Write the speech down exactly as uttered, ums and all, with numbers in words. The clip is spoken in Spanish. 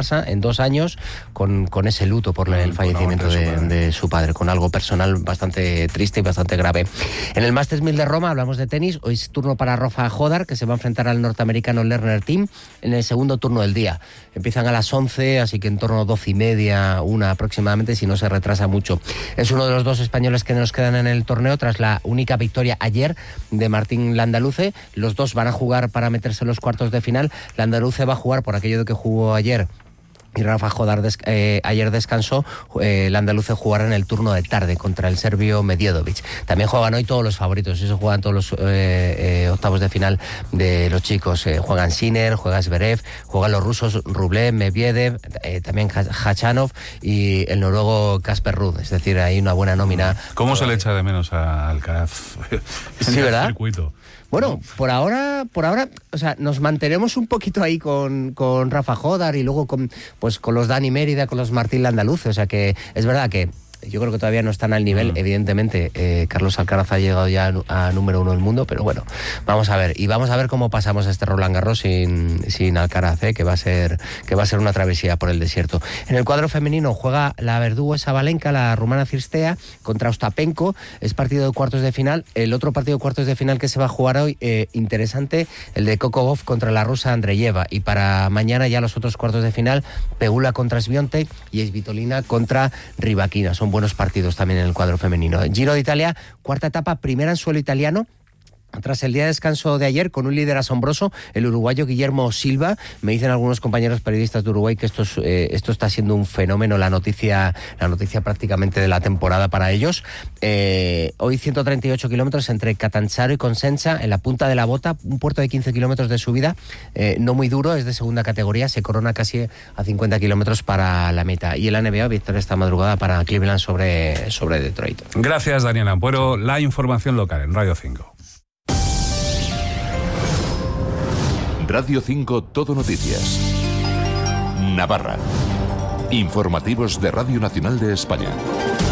en dos años con, con ese luto por el fallecimiento de, de su padre, con algo personal bastante triste y bastante grave. En el Masters mil de Roma hablamos de tenis. Hoy es turno para Rafa Jodar, que se va a enfrentar al norteamericano Lerner Team en el segundo turno del día. Empiezan a las once, así que en torno a doce y media, una aproximadamente, si no se retrasa mucho. Es uno de los dos españoles que nos quedan en el torneo tras la única victoria ayer de Martín Landaluce. Los dos van a jugar para meterse en los cuartos de final. Landaluce va a jugar por aquello de que jugó ayer y Rafa Jodar des, eh, ayer descansó. eh, Landaluce jugará en el turno de tarde contra el serbio Medjedovic. También juegan hoy todos los favoritos, eso juegan todos los eh, eh, octavos de final de los chicos. Eh, juegan Sinner, juega Zverev, juegan los rusos Rublev, Medvedev, eh, también Khachanov y el noruego Casper Ruud. Es decir, hay una buena nómina. ¿Cómo se le echa de menos a Alcaraz en sí, el ¿verdad? circuito? Bueno, por ahora, por ahora, o sea, nos mantenemos un poquito ahí con, con Rafa Jodar y luego con, pues, con los Dani Mérida, con los Martín Landaluce. O sea que es verdad que yo creo que todavía no están al nivel. Mm. Evidentemente, eh, Carlos Alcaraz ha llegado ya a, a número uno del mundo, pero bueno, vamos a ver. Y vamos a ver cómo pasamos este Roland Garros sin, sin Alcaraz, eh, que va a ser que va a ser una travesía por el desierto. En el cuadro femenino juega la verdugo Sabalenka, la rumana Cirstea, contra Ostapenko. Es partido de cuartos de final. El otro partido de cuartos de final que se va a jugar hoy, eh, interesante, el de Kokobov contra la rusa Andreyeva. Y para mañana ya los otros cuartos de final, Pegula contra Swiatek y Svitolina contra Rybakina. Son buenos partidos también en el cuadro femenino. Giro de Italia, cuarta etapa, primera en suelo italiano. Tras el día de descanso de ayer, con un líder asombroso, el uruguayo Guillermo Silva. Me dicen algunos compañeros periodistas de Uruguay que esto, es, eh, esto está siendo un fenómeno, la noticia, la noticia prácticamente de la temporada para ellos. Eh, hoy ciento treinta y ocho kilómetros entre Catanzaro y Cosenza, en la punta de la bota, un puerto de quince kilómetros de subida, eh, no muy duro, es de segunda categoría, se corona casi a cincuenta kilómetros para la meta. Y en la N B A, victoria esta madrugada para Cleveland sobre, sobre Detroit. Gracias, Daniel Ampuero. La información local en Radio cinco. Radio cinco Todo Noticias. Navarra. Informativos de Radio Nacional de España.